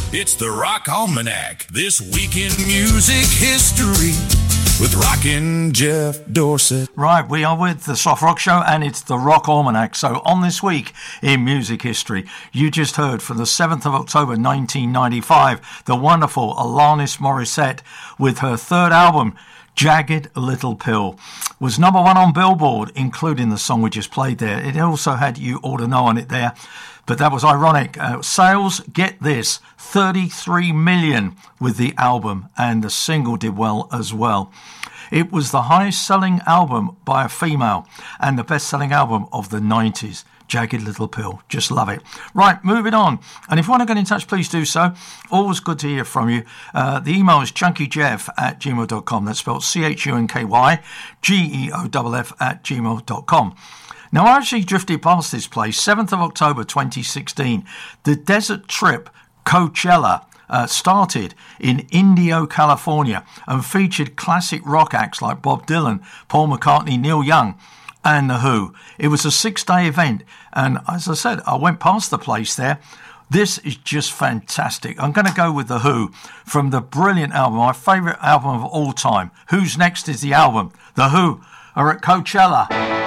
It's the Rock Almanac. This week in music history with Rockin' Jeff Dorset. Right, we are with the Soft Rock Show and it's the Rock Almanac. So on this week in music history, you just heard from the 7th of October 1995, the wonderful Alanis Morissette with her third album, Jagged Little Pill, was number one on Billboard, including the song we just played there. It also had You Ought to Know on it there, but that was ironic. Sales, get this, 33 million with the album, and the single did well as well. It was the highest selling album by a female and the best selling album of the 90s. Jagged Little Pill. Just love it. Right, moving on. And if you want to get in touch, please do so. Always good to hear from you. The email is chunkyjeff@gmail.com. That's spelled CHUNKYGEOFF@gmail.com. Now, I actually drifted past this place, 7th of October 2016. The Desert Trip Coachella started in Indio, California, and featured classic rock acts like Bob Dylan, Paul McCartney, Neil Young, and The Who. It was a 6-day event, and as I said, I went past the place there. This is just fantastic. I'm going to go with The Who from the brilliant album, my favourite album of all time. Who's Next is the album. The Who are at Coachella.